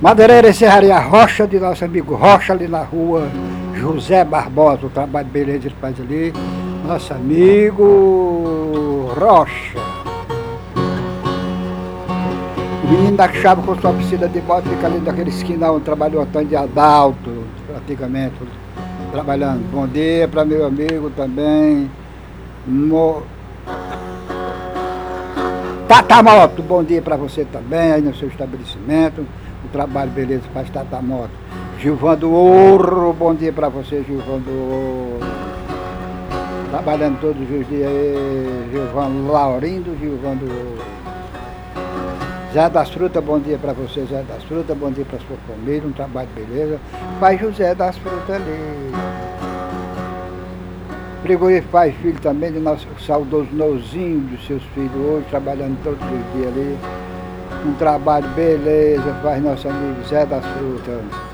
Madeireira e Serraria Rocha, de nosso amigo Rocha, ali na rua José Barbosa, o trabalho de beleza ele faz ali. Nosso amigo Rocha. O menino da chave com sua piscina de moto fica ali naquele esquinão onde trabalhou o Antônio de Adalto, praticamente, trabalhando. Bom dia para meu amigo também. Tata Moto, bom dia para você também, aí no seu estabelecimento. O trabalho beleza faz Tata Moto. Gilvan do Ouro, bom dia para você, Gilvan do Ouro. Trabalhando todos os dias aí, Gilvan Laurindo, Gilvan do Ouro. Zé das Frutas, bom dia para você, Zé das Frutas, bom dia para sua família, um trabalho beleza. Pai José das Frutas ali. Frigorífico Pai Filho também, de nosso saudoso Nozinho, dos seus filhos hoje, trabalhando todos os dias ali. Um trabalho beleza, faz nosso amigo Zé das Frutas.